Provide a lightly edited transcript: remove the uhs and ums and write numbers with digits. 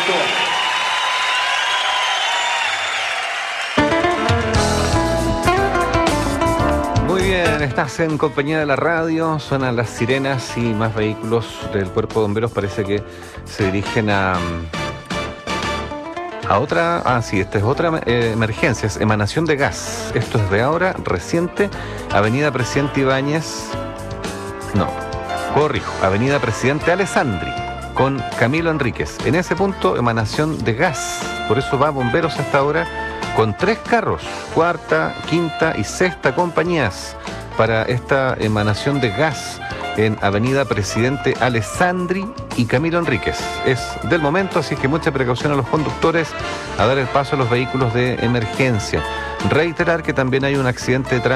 Muy bien, estás en compañía de la radio, suenan las sirenas y más vehículos del Cuerpo de Bomberos parece que se dirigen a otra, sí, esta es otra emergencia, es emanación de gas. Esto es de ahora, reciente, Avenida Presidente Ibáñez, Avenida Presidente Alessandri, con Camilo Enríquez. En ese punto, emanación de gas, por eso va Bomberos hasta ahora, con 3 carros, cuarta, quinta y sexta compañías, para esta emanación de gas en Avenida Presidente Alessandri y Camilo Enríquez. Es del momento, así que mucha precaución a los conductores a dar el paso a los vehículos de emergencia. Reiterar que también hay un accidente de tránsito